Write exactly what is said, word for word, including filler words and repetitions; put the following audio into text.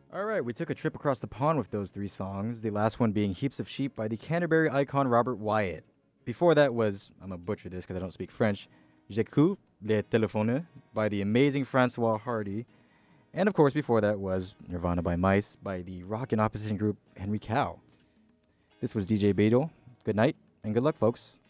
All right, we took a trip across the pond with those three songs, the last one being Heaps of Sheep by the Canterbury icon Robert Wyatt. Before that was, I'm going to butcher this because I don't speak French, J'écoute les téléphones by the amazing Francois Hardy. And of course, before that was Nirvana by Mice by the rock and opposition group Henry Cow. This was D J Beadle. Good night and good luck, folks.